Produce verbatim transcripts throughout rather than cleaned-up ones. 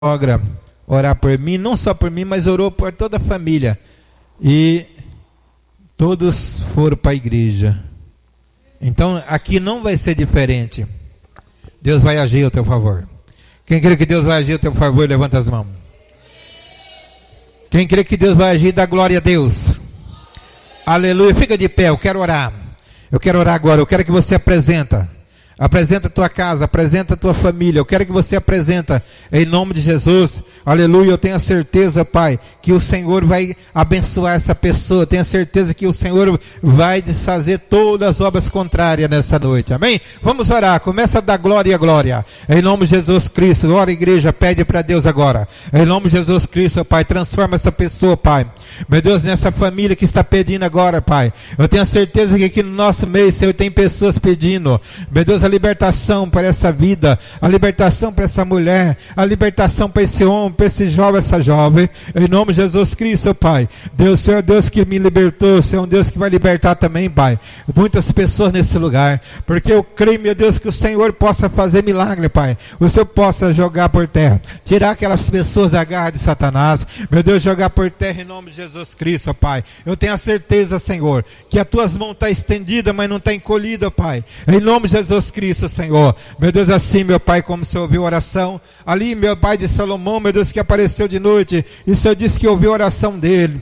sogra orar por mim, não só por mim, mas orou por toda a família. E todos foram para a igreja. Então aqui não vai ser diferente. Deus vai agir ao teu favor. Quem crê que Deus vai agir ao teu favor, levanta as mãos. Quem crê que Deus vai agir, dá glória a Deus. Aleluia, fica de pé, eu quero orar. Eu quero orar agora, eu quero que você apresenta. Apresenta a tua casa, apresenta a tua família. Eu quero que você apresenta em nome de Jesus. Aleluia, eu tenho a certeza, Pai, que o Senhor vai abençoar essa pessoa. Eu tenho a certeza que o Senhor vai desfazer todas as obras contrárias nessa noite. Amém? Vamos orar, começa a dar glória e glória. Em nome de Jesus Cristo, ora igreja, pede para Deus agora. Em nome de Jesus Cristo, Pai, transforma essa pessoa, Pai. Meu Deus, nessa família que está pedindo agora, Pai. Eu tenho a certeza que aqui no nosso meio, Senhor, tem pessoas pedindo. Meu Deus, a libertação para essa vida, a libertação para essa mulher, a libertação para esse homem, para esse jovem, essa jovem, em nome de Jesus Cristo, Pai. Deus, Senhor, Deus que me libertou, Senhor, um Deus que vai libertar também, Pai, muitas pessoas nesse lugar, porque eu creio, meu Deus, que o Senhor possa fazer milagre, Pai, o Senhor possa jogar por terra, tirar aquelas pessoas da garra de Satanás, meu Deus, jogar por terra em nome de Jesus Cristo, Pai. Eu tenho a certeza, Senhor, que as tuas mãos estão estendidas, mas não estão encolhidas, Pai, em nome de Jesus Cristo. Cristo, Senhor, meu Deus, assim, meu Pai, como o Senhor ouviu a oração, ali, meu Pai de Salomão, meu Deus, que apareceu de noite, e o Senhor disse que ouviu a oração dele.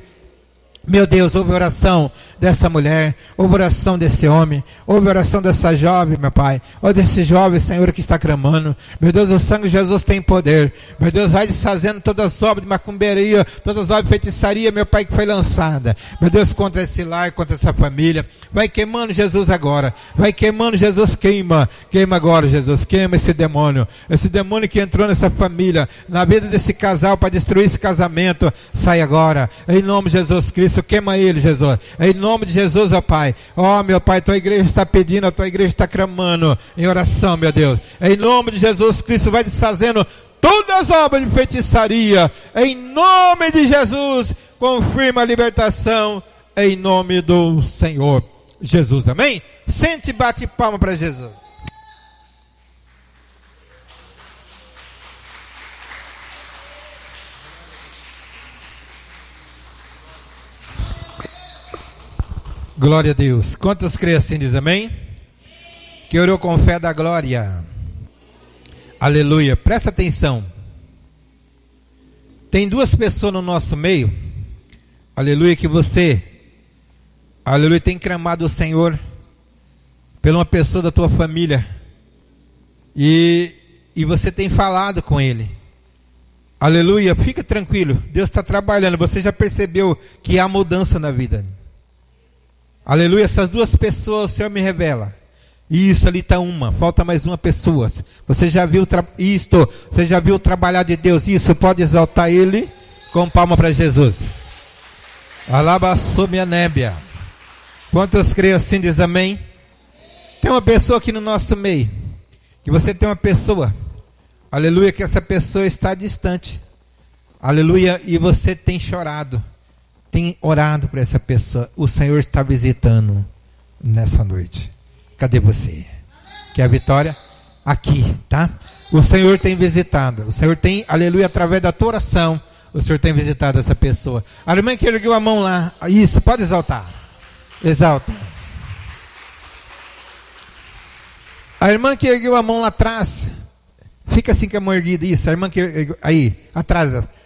Meu Deus, ouve a oração dessa mulher, ouve a oração desse homem, ouve a oração dessa jovem, meu Pai, ou desse jovem, Senhor, que está clamando. Meu Deus, o sangue de Jesus tem poder. Meu Deus, vai desfazendo todas as obras de macumberia, todas as obras de feitiçaria, meu Pai, que foi lançada. Meu Deus, contra esse lar, contra essa família. Vai queimando Jesus agora. Vai queimando Jesus, queima. Queima agora, Jesus, queima esse demônio. Esse demônio que entrou nessa família, na vida desse casal, para destruir esse casamento. Sai agora, em nome de Jesus Cristo. Queima ele, Jesus. Em nome de Jesus, ó Pai. Ó, meu Pai, tua igreja está pedindo, a tua igreja está clamando em oração, meu Deus. Em nome de Jesus Cristo, vai desfazendo todas as obras de feitiçaria. Em nome de Jesus, confirma a libertação. Em nome do Senhor Jesus. Amém? Sente e bate palma para Jesus. Glória a Deus. Quantos creem assim, diz amém? Que orou com fé da glória. Aleluia. Presta atenção. Tem duas pessoas no nosso meio. Aleluia, que você, aleluia, tem clamado o Senhor por uma pessoa da tua família. E, e você tem falado com ele. Aleluia, fica tranquilo. Deus está trabalhando. Você já percebeu que há mudança na vida. Aleluia, essas duas pessoas o Senhor me revela. Isso, ali está uma, falta mais uma pessoa. Você já viu tra... isto, você já viu o trabalhar de Deus. Isso, pode exaltar ele com palma para Jesus. Alabaçou minha nébia. Quantos creem assim, diz amém? Tem uma pessoa aqui no nosso meio, que você tem uma pessoa, aleluia, que essa pessoa está distante. Aleluia, e você tem chorado. Tem orado por essa pessoa. O Senhor está visitando nessa noite. Cadê você? Quer a vitória? Aqui, tá? O Senhor tem visitado. O Senhor tem, aleluia, através da tua oração, o Senhor tem visitado essa pessoa. A irmã que ergueu a mão lá. Isso, pode exaltar. Exalta. A irmã que ergueu a mão lá atrás. Fica assim com a mão erguida. Isso, a irmã que ergueu, aí, atrás.